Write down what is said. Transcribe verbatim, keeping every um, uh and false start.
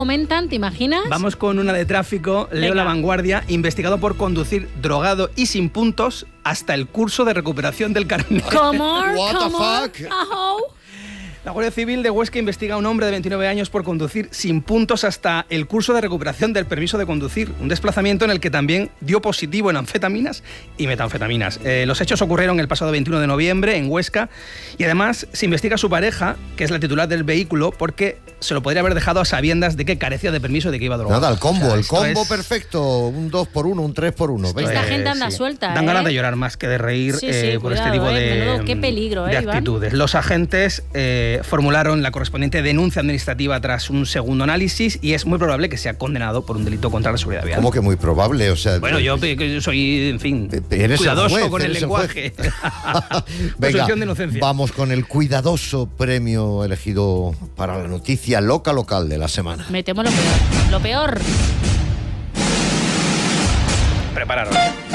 Aumentan, ¿te imaginas? Vamos con una de tráfico. Leo Venga. La Vanguardia. Investigado por conducir drogado y sin puntos hasta el curso de recuperación del carnet. ¿Cómo? What the ¿Cómo? fuck? Ajo. La Guardia Civil de Huesca investiga a un hombre de veintinueve años por conducir sin puntos hasta el curso de recuperación del permiso de conducir. Un desplazamiento en el que también dio positivo en anfetaminas y metanfetaminas. Eh, los hechos ocurrieron el pasado veintiuno de noviembre en Huesca y además se investiga a su pareja, que es la titular del vehículo, porque se lo podría haber dejado a sabiendas de que carecía de permiso y de que iba drogado. Nada, el combo, O sea, el esto combo es- perfecto. Un dos por uno, un tres por uno. Esta Venga. gente anda sí. suelta, Dan ¿eh? ganas de llorar más que de reír Sí, eh, sí, por cuidado, este tipo eh. de, Menudo, qué peligro, de eh, Iván. actitudes. Los agentes eh, formularon la correspondiente denuncia administrativa tras un segundo análisis y es muy probable que sea condenado por un delito contra la seguridad vial. ¿Cómo que muy probable? O sea, Bueno, yo que yo soy, en fin, Eres el cuidadoso juez, con el eres el lenguaje. Venga, Presunción de inocencia. vamos con el cuidadoso premio elegido para la noticia loca local de la semana. Metemos lo peor. Lo peor. Prepararos.